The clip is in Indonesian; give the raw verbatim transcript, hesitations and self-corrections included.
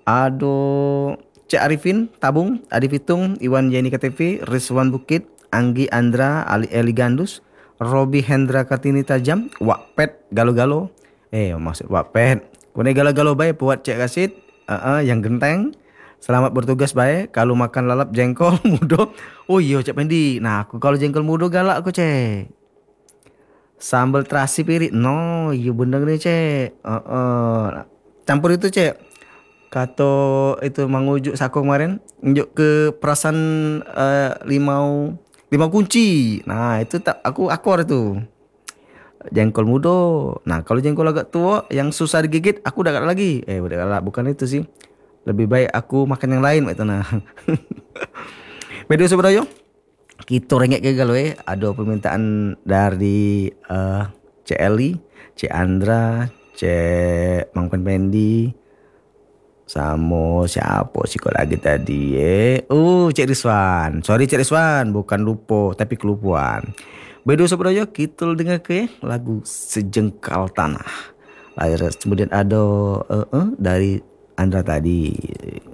Aduh, Cek Arifin, Tabung, Adi Pitung, Iwan Yeni K T V, Rizwan Bukit, Anggi Andra, Ali Eli Gandus, Robi Hendra Kartini Tajam, Wakpet Galo-Galo. Eh, maksud Wakpet. Kune galo-galo baik buat Cek Kasit, eh, eh, yang genteng. Selamat bertugas baik. Kalau makan lalap jengkol mudo. Oh iya Cek Pendi. Nah, aku kalau jengkol mudo galak aku Cek. Sambal terasi pirik. No, iya bener nih Cek. Eh, eh. Campur itu Cek. Kato itu mengujuk Sako kemarin nunjuk ke perasan eh, limau limau kunci. Nah, itu tak aku akor itu. Jengkol mudo. Nah, kalau jengkol agak tua yang susah digigit, aku udah gak ada lagi. Eh, udah gak ada, bukan itu sih. Lebih baik aku makan yang lain itu nah. Medio Subrayo, kita rengek ke galau eh. Ada permintaan dari eh C Eli, C Andra, C Mang Pen Pendi, Samo siapa sih kok lagi tadi eh uh Cek Rizwan, sorry Cek Rizwan, bukan lupa tapi kelupaan. Bedo Sabrojo kita dengar ke lagu Sejengkal Tanah. Lalu kemudian ada uh, uh, dari Andra tadi